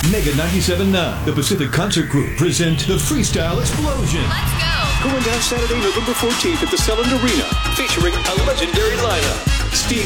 Mega 97.9, the Pacific Concert Group, present the Freestyle Explosion. Let's go! Going down Saturday, November 14th at the Selland Arena, featuring a legendary lineup. Steve